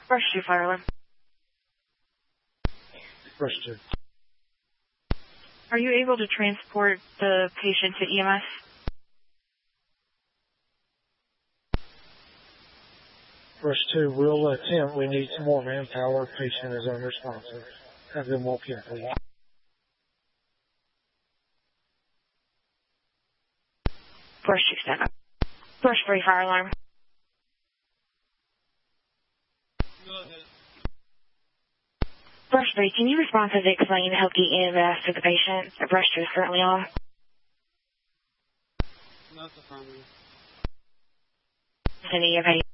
Brush 2 fire alarm. Brush 2. Are you able to transport the patient to EMS? Brush 2, we'll attempt. We need some more manpower. Patient is unresponsive. Have them walk in, please. Brush 2 stand up. Brush 3 fire alarm. Go ahead. Brush 3, can you responsibly explain help get EMS to the patient that Brush 2 is currently on? That's affirmative. Sending you a